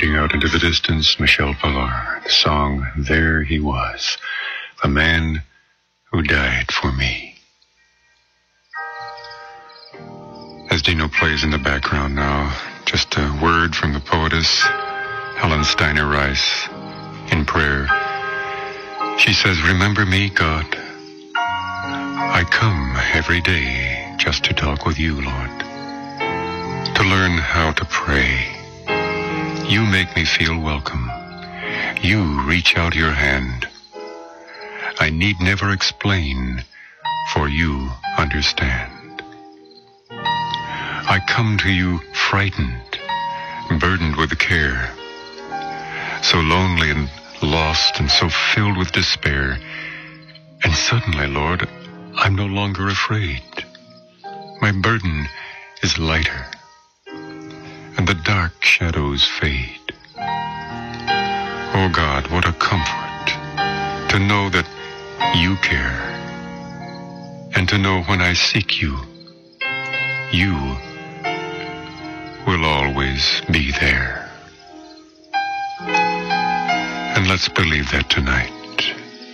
fading out into the distance, Michel Pillar, the song There He Was, the man who died for me. As Dino plays in the background now, just a word from the poetess Helen Steiner Rice in prayer. She says, "Remember me, God. I come every day just to talk with you, Lord, to learn how to pray. You make me feel welcome. You reach out your hand. I need never explain, for you understand. I come to you frightened, burdened with care, so lonely and lost and so filled with despair. And suddenly, Lord, I'm no longer afraid. My burden is lighter, and the dark shadows fade. Oh God, what a comfort to know that you care, and to know when I seek you, you will always be there." And let's believe that tonight.